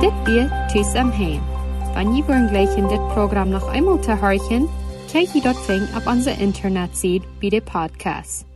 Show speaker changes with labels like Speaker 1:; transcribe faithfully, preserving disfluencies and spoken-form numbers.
Speaker 1: Dit wie Tschüss am Heim. Wenn ihr wollen gleich in dit Programm noch einmal zu horchen, kijk je dort fing auf unserer Internetseite bei der Podcast.